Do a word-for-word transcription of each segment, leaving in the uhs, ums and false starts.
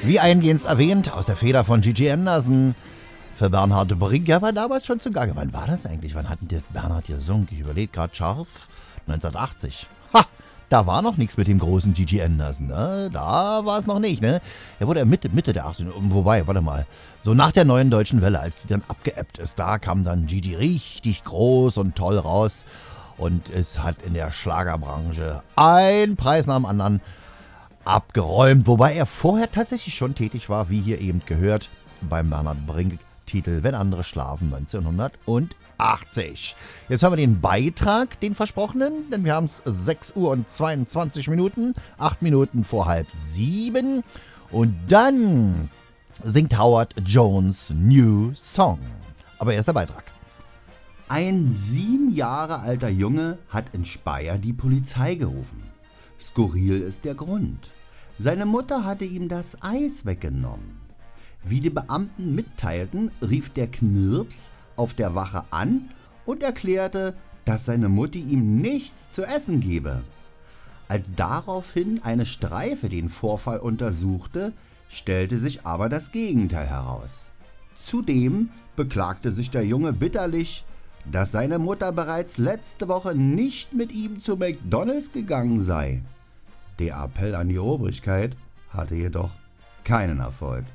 Wie eingehend erwähnt, aus der Feder von Gigi Anderson für Bernhard Brink. Ja, war damals schon zugange. Wann war das eigentlich? Wann hatten der Bernhard gesungen? Ich überlege gerade scharf. neunzehnhundertachtzig. Ha! Da war noch nichts mit dem großen Gigi Anderson. Ne? Da war es noch nicht. Ne? Er wurde Mitte, Mitte der achtziger. Wobei, warte mal. So nach der neuen deutschen Welle, als die dann abgeebbt ist, da kam dann Gigi richtig groß und toll raus. Und es hat in der Schlagerbranche ein Preis nach dem anderen abgeräumt. Wobei er vorher tatsächlich schon tätig war, wie hier eben gehört, beim Bernhard Brink-Titel Wenn andere schlafen, neunzehnhundertachtzig. Jetzt haben wir den Beitrag, den versprochenen, denn wir haben es sechs Uhr und zweiundzwanzig Minuten, acht Minuten vor halb sieben. Und dann singt Howard Jones New Song. Aber erst der Beitrag. Ein sieben Jahre alter Junge hat in Speyer die Polizei gerufen. Skurril ist der Grund. Seine Mutter hatte ihm das Eis weggenommen. Wie die Beamten mitteilten, rief der Knirps auf der Wache an und erklärte, dass seine Mutti ihm nichts zu essen gebe. Als daraufhin eine Streife den Vorfall untersuchte, stellte sich aber das Gegenteil heraus. Zudem beklagte sich der Junge bitterlich, dass seine Mutter bereits letzte Woche nicht mit ihm zu McDonald's gegangen sei. Der Appell an die Obrigkeit hatte jedoch keinen Erfolg.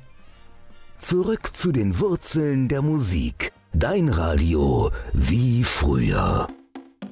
Zurück zu den Wurzeln der Musik. Dein Radio wie früher.